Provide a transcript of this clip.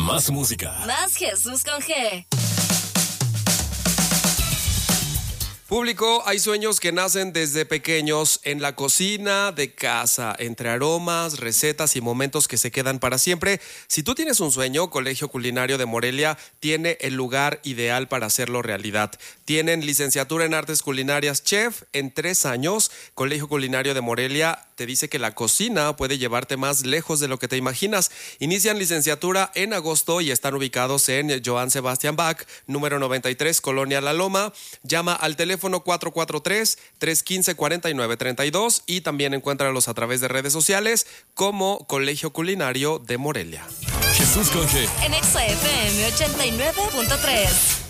Más música. Más Jesús con G. Público, hay sueños que nacen desde pequeños en la cocina de casa, entre aromas, recetas y momentos que se quedan para siempre. Si tú tienes un sueño, Colegio Culinario de Morelia tiene el lugar ideal para hacerlo realidad. Tienen licenciatura en Artes Culinarias Chef en 3 años. Colegio Culinario de Morelia te dice que la cocina puede llevarte más lejos de lo que te imaginas. Inician licenciatura en agosto y están ubicados en Johann Sebastian Bach, número 93, Colonia La Loma. Llama al teléfono 443-315-4932 y también encuéntralos a través de redes sociales como Colegio Culinario de Morelia. Jesús con G. En Exa FM 89.3.